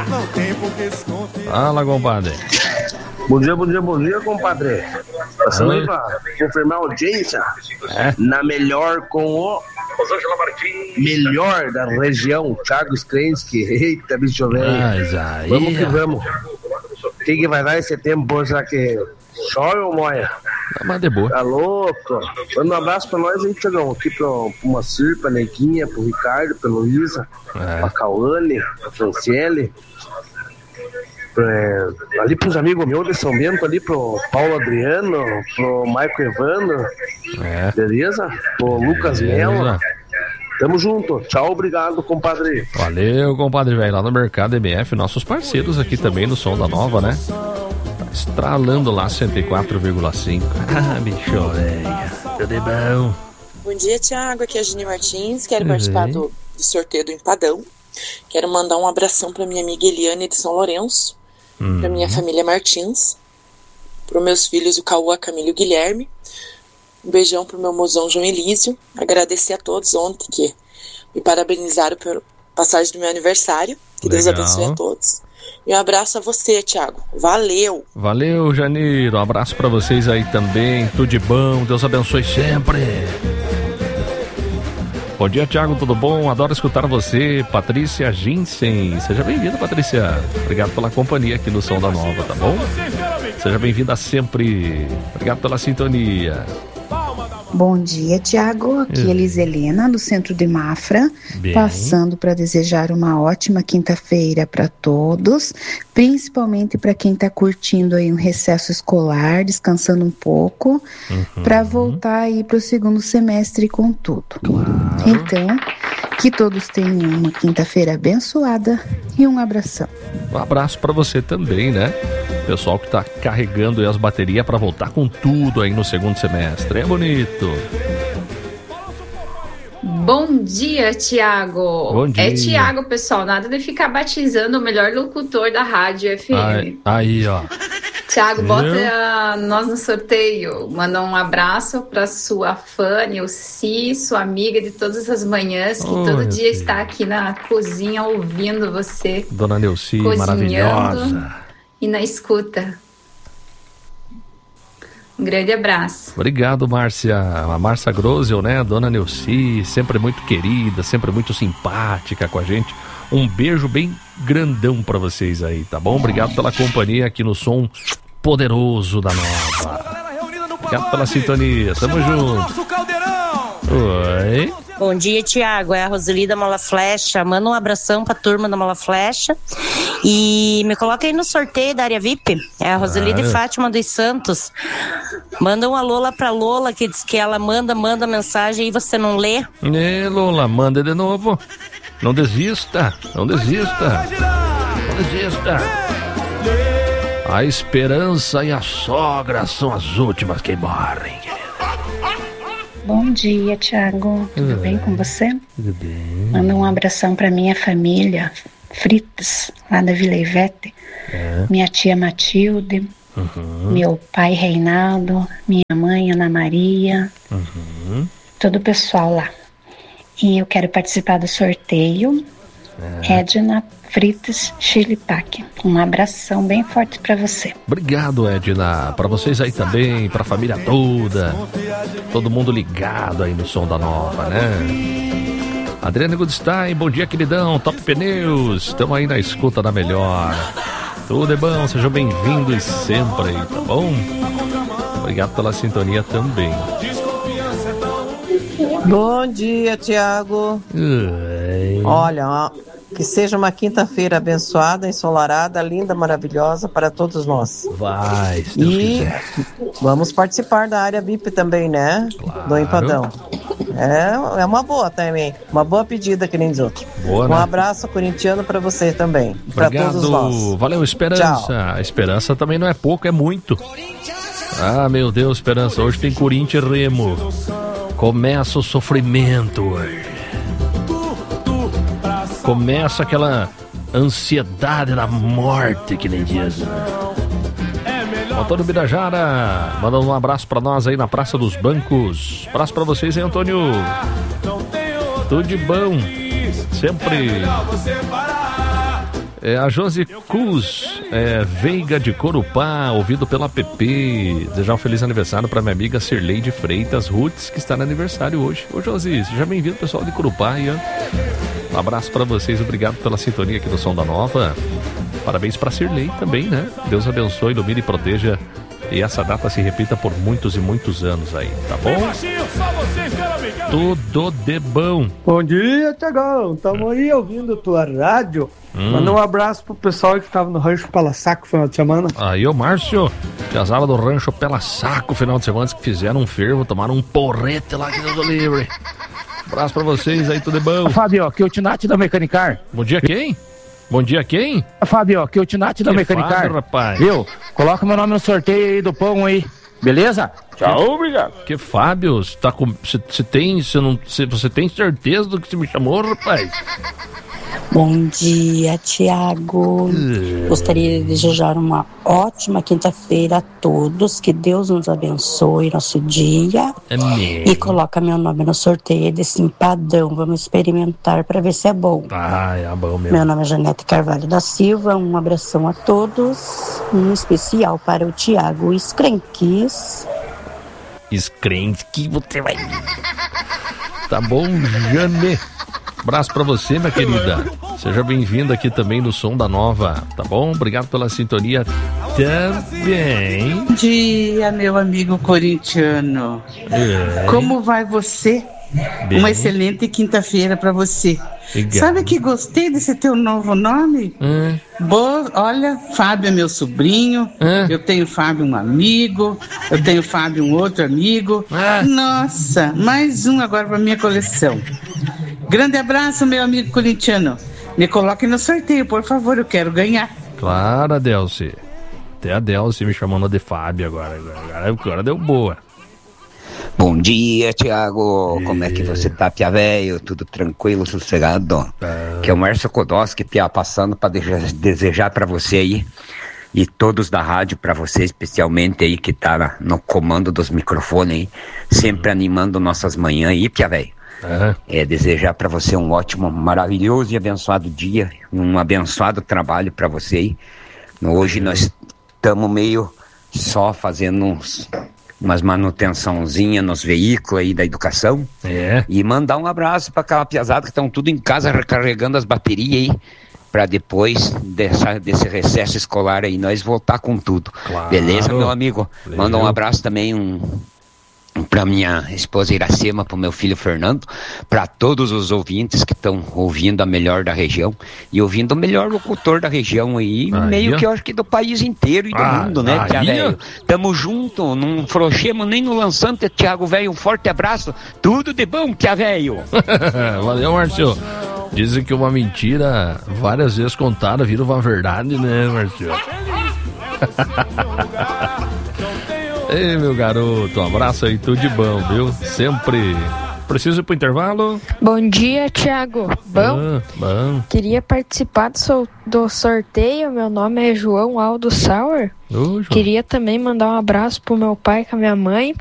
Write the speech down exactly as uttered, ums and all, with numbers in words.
Fala, compadre. Bom dia, bom dia, bom dia, compadre. Passando aí pra confirmar a audiência. É? Na melhor com o melhor da região, Thiago Skrensky. Eita, bicho velho. Aí... Vamos que vamos. O que, que vai dar esse tempo? Será que chove ou moia? Tá mais de boa. Tá louco. Manda um abraço pra nós, a gente chegou aqui pra, pra uma Sir, pra Neguinha, pro Ricardo, pra Luísa, é. pra Cauane, pra Franciele. É, ali pros amigos meus de São Bento, ali pro Paulo Adriano, pro Maico Evandro, é. beleza? Pro Lucas Melo. Tamo junto. Tchau, obrigado, compadre. Valeu, compadre, velho. Lá no Mercado M F, nossos parceiros aqui também no Som da Nova, né? Tá estralando lá cento e quatro vírgula cinco. Ah, bicho, velho. Tudo bom? Bom dia, Thiago. Aqui é a Gini Martins. Quero uhum. participar do, do sorteio do Empadão. Quero mandar um abração pra minha amiga Eliane de São Lourenço. Hum. Pra minha família Martins, pros meus filhos o Cauã, a Camila e o Guilherme. Um beijão pro meu mozão João Elísio. Agradecer a todos ontem que me parabenizaram pela passagem do meu aniversário. Que Legal. Deus abençoe a todos. E um abraço a você, Thiago. Valeu! Valeu, Janiro. Um abraço pra vocês aí também. Tudo de bom. Deus abençoe sempre. Bom dia, Thiago, tudo bom? Adoro escutar você, Patrícia Ginsen. Seja bem-vinda, Patrícia. Obrigado pela companhia aqui no Som da Nova, tá bom? Seja bem-vinda sempre. Obrigado pela sintonia. Bom dia, Thiago. Aqui é Elis Helena, do Centro de Mafra. Bem. Passando para desejar uma ótima quinta-feira para todos, principalmente para quem está curtindo aí um recesso escolar, descansando um pouco, uhum. para voltar aí para o segundo semestre com tudo. Claro. Então, que todos tenham uma quinta-feira abençoada e um abração. Um abraço para você também, né? Pessoal que tá carregando aí as baterias para voltar com tudo aí no segundo semestre. É bonito. Bom dia, Thiago. Bom dia. É Thiago, pessoal. Nada de ficar batizando o melhor locutor da rádio F M. Aí, aí ó. Thiago, bota uh, nós no sorteio. Manda um abraço para sua fã, Nilce, sua amiga de todas as manhãs, que oh, todo dia filho. Está aqui na cozinha ouvindo você. Dona Nilce, maravilhosa. E na escuta. Um grande abraço. Obrigado, Márcia. A Márcia Grosel, né? Dona Nilce, sempre muito querida, sempre muito simpática com a gente. Um beijo bem grandão pra vocês aí, tá bom? Obrigado pela companhia aqui no Som Poderoso da Nova. Obrigado pela sintonia. Tamo junto. Oi. Bom dia, Thiago. É a Roseli da Mala Flecha. Manda um abração pra turma da Mala Flecha. E me coloca aí no sorteio da área V I P. É a Roseli ah, de Fátima dos Santos. Manda um alô lá pra Lola, que diz que ela manda, manda mensagem e você não lê. É, Lola, manda de novo. Não desista, não desista. Não desista. A esperança e a sogra são as últimas que morrem. Bom dia, Thiago. Tudo uhum. bem com você? Tudo bem. Manda um abração pra minha família, Fritas, lá da Vila Ivete. É. Minha tia Matilde, uhum. meu pai Reinaldo, minha mãe Ana Maria, uhum. todo o pessoal lá. E eu quero participar do sorteio. É. Edna Fritas Chilipac. Um abração bem forte pra você. Obrigado, Edna. Pra vocês aí também, pra família toda. Todo mundo ligado aí no Som da Nova, né? Adriana Goodstein, bom dia, queridão. Top Pneus. Estamos aí na escuta da melhor. Tudo é bom, sejam bem-vindos sempre aí, tá bom? Obrigado pela sintonia também. Bom dia, Thiago. Oi. Olha, que seja uma quinta-feira abençoada, ensolarada, linda, maravilhosa para todos nós. Vai, se Deus e quiser. Vamos participar da área V I P também, né? Claro. Do Empadão. É, é uma boa também. Uma boa pedida, que nem diz outro. Boa, um né? abraço corintiano para você também. Para todos nós. Valeu, Esperança. Tchau. A Esperança também não é pouco, é muito. Ah, meu Deus, Esperança. Hoje tem Corinthians e Remo. Começa o sofrimento hoje. Começa aquela ansiedade da morte, que nem diz. Antônio Birajara, mandando um abraço pra nós aí na Praça dos Bancos. Abraço pra vocês aí, Antônio. Tudo de bom. Sempre. É, a Josi Cus, é, Veiga de Corupá, ouvido pela app. Desejar um feliz aniversário para minha amiga Cirleide Freitas Roots, que está no aniversário hoje. Ô Josi, seja bem-vindo, pessoal de Corupá. E, um abraço para vocês, obrigado pela sintonia aqui no Som da Nova. Parabéns para Cirlei também, né? Deus abençoe, ilumine e proteja. E essa data se repita por muitos e muitos anos aí, tá bom? Tudo de bom. Bom dia, Tiagão. Estamos aí ouvindo tua rádio. Hum. Manda um abraço pro pessoal que estava no Rancho Pela Saco no final de semana. Aí, ô Márcio, casava do Rancho Pela Saco final de semana, que fizeram um fervo, tomaram um porrete lá que Deus o livre. Abraço pra vocês aí, tudo de bom. Fábio, aqui é o Tinati da Mecanicar. Bom dia, quem? Bom dia, quem? Fábio, aqui é o Tinati da Mecanicar. Fábio, rapaz. Viu? Coloca meu nome no sorteio aí do pão aí. Beleza? Tchau, que, obrigado. Que Fábio, você tá com. Você tem. Você não. Cê, você tem certeza do que você me chamou, rapaz? Bom dia, Tiago. Gostaria de desejar uma ótima quinta-feira a todos. Que Deus nos abençoe nosso dia. Amém. E coloca meu nome no sorteio desse empadão. Vamos experimentar para ver se é bom. Ah, é bom mesmo. Meu nome é Janete Carvalho da Silva. Um abração a todos. Um especial para o Tiago Skrenques. Skrenques, você vai. Tá bom, Jane. Abraço pra você, minha querida. Seja bem-vinda aqui também no Som da Nova, tá bom? Obrigado pela sintonia também. Bom dia, meu amigo corintiano. É. Como vai você? Bem. Uma excelente quinta-feira pra você. Obrigado. Sabe que gostei desse teu novo nome? Hum. Boa, olha, Fábio é meu sobrinho, hum. eu tenho Fábio um amigo, eu tenho Fábio um outro amigo. Ah. Nossa, mais um agora pra minha coleção. Grande abraço, meu amigo corintiano. Me coloque no sorteio, por favor, eu quero ganhar. Claro, Adelce. Até a Adelce me chamando de Fábio agora. Agora, agora deu boa. Bom dia, Tiago. Como é que você tá, pia velho? Tudo tranquilo, sossegado? Ah. Que é o Márcio Kodoski, pia, passando para desejar para você aí e todos da rádio, para você especialmente aí que tá no comando dos microfones aí, sempre animando nossas manhãs aí, pia velho. Uhum. É desejar para você um ótimo, maravilhoso e abençoado dia, um abençoado trabalho para você aí. Hoje nós estamos meio só fazendo uns, umas manutençãozinhas nos veículos aí da educação. É. E mandar um abraço para aquela piazada que estão tudo em casa recarregando as baterias aí, para depois dessa, desse recesso escolar aí nós voltar com tudo. Claro. Beleza, meu amigo? Valeu. Manda um abraço também, um para minha esposa Iracema, para o meu filho Fernando, para todos os ouvintes que estão ouvindo a melhor da região e ouvindo o melhor locutor da região aí, aí meio que eu acho que do país inteiro e do ah, mundo, né, Tiago velho? Tamo junto, não frouxemos nem no lançante, Tiago velho, um forte abraço, tudo de bom, Tiago velho. Valeu, Márcio. Dizem que uma mentira várias vezes contada vira uma verdade, né, Márcio? Ei, meu garoto, um abraço aí, tudo de bom, viu? Sempre. Preciso ir pro intervalo? Bom dia, Tiago. Bom? Ah, bom. Queria participar do, so- do sorteio. Meu nome é João Aldo Sauer. Ô, João. Queria também mandar um abraço pro meu pai e com a minha mãe.